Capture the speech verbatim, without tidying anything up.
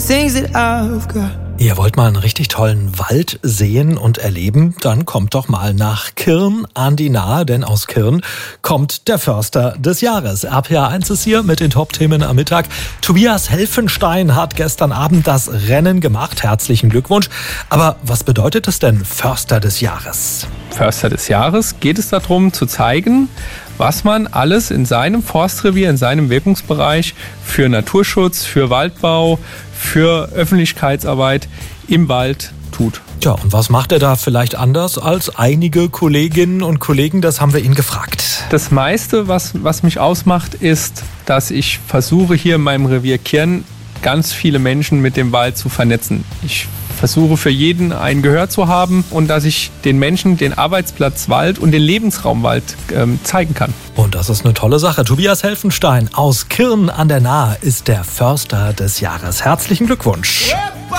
things that I've got. Ihr wollt mal einen richtig tollen Wald sehen und erleben? Dann kommt doch mal nach Kirn an die Nahe, denn aus Kirn kommt der Förster des Jahres. R P A eins ist hier mit den Top-Themen am Mittag. Tobias Helfenstein hat gestern Abend das Rennen gemacht. Herzlichen Glückwunsch. Aber was bedeutet es denn, Förster des Jahres? Förster des Jahres geht es darum, zu zeigen, was man alles in seinem Forstrevier, in seinem Wirkungsbereich für Naturschutz, für Waldbau, für Öffentlichkeitsarbeit im Wald tut. Tja, und was macht er da vielleicht anders als einige Kolleginnen und Kollegen? Das haben wir ihn gefragt. Das meiste, was, was mich ausmacht, ist, dass ich versuche, hier in meinem Revier Kirn ganz viele Menschen mit dem Wald zu vernetzen. Ich versuche für jeden ein Gehör zu haben und dass ich den Menschen den Arbeitsplatz Wald und den Lebensraum Wald ähm, zeigen kann. Und das ist eine tolle Sache. Tobias Helfenstein aus Kirn an der Nahe ist der Förster des Jahres. Herzlichen Glückwunsch.